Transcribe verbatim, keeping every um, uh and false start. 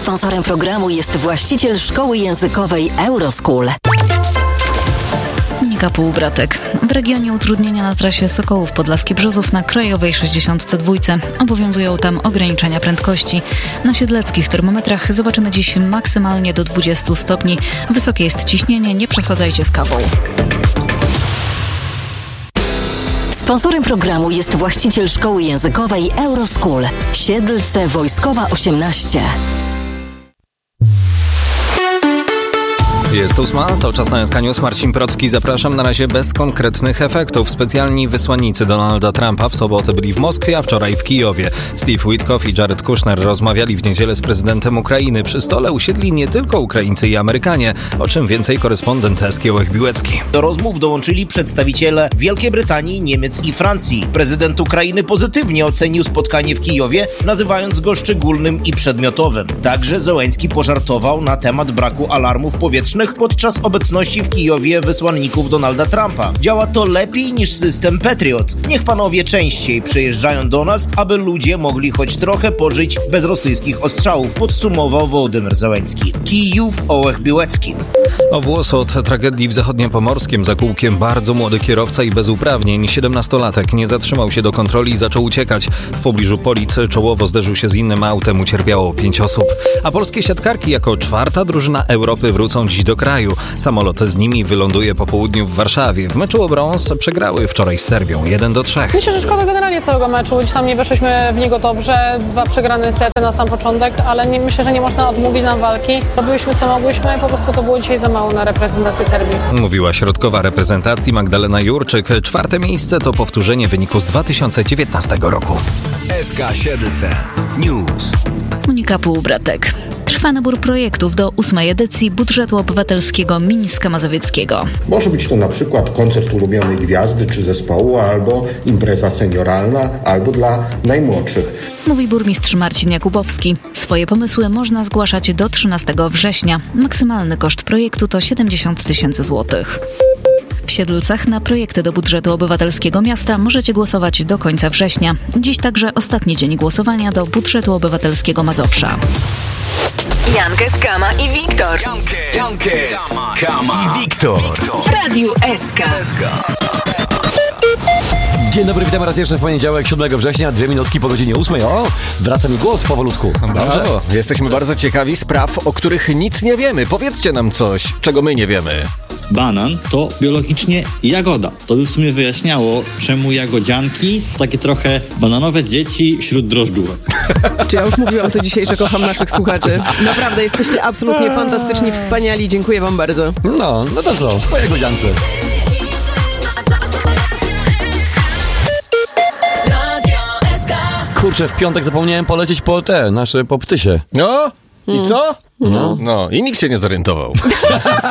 Sponsorem programu jest właściciel szkoły językowej Euroschool. Monika Półbratek. W regionie utrudnienia na trasie Sokołów Podlaskie-Brzozów na krajowej sześćdziesiąt dwa obowiązują tam ograniczenia prędkości. Na siedleckich termometrach zobaczymy dziś maksymalnie do dwudziestu stopni. Wysokie jest ciśnienie, nie przesadzajcie z kawą. Sponsorem programu jest właściciel szkoły językowej Euroschool. Siedlce Wojskowa osiemnaście. Jest ósma, to czas na Esca News. Marcin Procki, zapraszam. Na razie bez konkretnych efektów. Specjalni wysłannicy Donalda Trumpa w sobotę byli w Moskwie, a wczoraj w Kijowie. Steve Witkoff i Jared Kushner rozmawiali w niedzielę z prezydentem Ukrainy. Przy stole usiedli nie tylko Ukraińcy i Amerykanie, o czym więcej korespondent Eski Ołech Biłecki. Do rozmów dołączyli przedstawiciele Wielkiej Brytanii, Niemiec i Francji. Prezydent Ukrainy pozytywnie ocenił spotkanie w Kijowie, nazywając go szczególnym i przedmiotowym. Także Zełenski pożartował na temat braku alarmów powietrznych podczas obecności w Kijowie wysłanników Donalda Trumpa. Działa to lepiej niż system Patriot. Niech panowie częściej przyjeżdżają do nas, aby ludzie mogli choć trochę pożyć bez rosyjskich ostrzałów, podsumował Wołodymyr Zełenski. Kijów, Ołech Biłecki. O włos od tragedii w Zachodniopomorskiem za kółkiem bardzo młody kierowca i bez uprawnień. siedemnastolatek nie zatrzymał się do kontroli i zaczął uciekać. W pobliżu Polic czołowo zderzył się z innym autem, ucierpiało pięć osób. A polskie siatkarki jako czwarta drużyna Europy wrócą dziś do kraju. Samolot z nimi wyląduje po południu w Warszawie. W meczu o brąz przegrały wczoraj z Serbią jeden do trzech. Myślę, że szkoda generalnie całego meczu. Gdzieś tam nie weszliśmy w niego dobrze. Dwa przegrane sety na sam początek, ale nie, myślę, że nie można odmówić nam walki. Robiłyśmy co mogłyśmy, po prostu to było dzisiaj za mało na reprezentację Serbii. Mówiła środkowa reprezentacji Magdalena Jurczyk. Czwarte miejsce to powtórzenie wyniku z dwa tysiące dziewiętnastego roku. S K Siedlce News. Monika Półbratek. Trwa nabór projektów do ósmej edycji budżetu obywatelskiego Mińska Mazowieckiego. Może być to na przykład koncert ulubionej gwiazdy czy zespołu, albo impreza senioralna, albo dla najmłodszych. Mówi burmistrz Marcin Jakubowski. Swoje pomysły można zgłaszać do trzynastego września. Maksymalny koszt projektu to siedemdziesiąt tysięcy złotych. W Siedlcach na projekty do budżetu obywatelskiego miasta możecie głosować do końca września. Dziś także ostatni dzień głosowania do budżetu obywatelskiego Mazowsza. Jankes, Kama i Wiktor. Jankes, Kama i Wiktor. W Radiu Eska. Dzień dobry, witam raz jeszcze w poniedziałek, siódmego września, dwie minutki po godzinie ósmej. O, wraca mi głos powolutku. Brawo. Jesteśmy bardzo ciekawi spraw, o których nic nie wiemy. Powiedzcie nam coś, czego my nie wiemy. Banan to biologicznie jagoda. To by w sumie wyjaśniało, czemu jagodzianki takie trochę bananowe dzieci wśród drożdżówek. Czy ja już mówiłam to dzisiaj, że kocham naszych słuchaczy? Naprawdę, jesteście absolutnie fantastyczni, wspaniali. Dziękuję wam bardzo. No, no to co? Po jagodziance. Kurczę, w piątek zapomniałem polecieć po te, nasze po ptysie. No, i co? No. No, i nikt się nie zorientował.